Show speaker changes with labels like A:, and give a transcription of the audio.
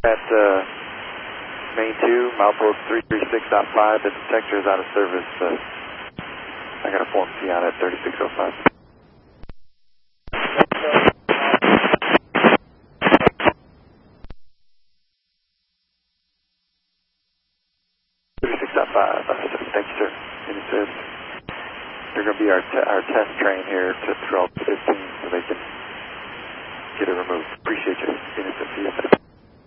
A: At main 2, milepost 336.5, the detector is out of service. I got a form C on it, 3605. Thank you, sir. And he said they're going to be our test train here to 12:15 so they can get it removed. Appreciate you. Innocent PSS.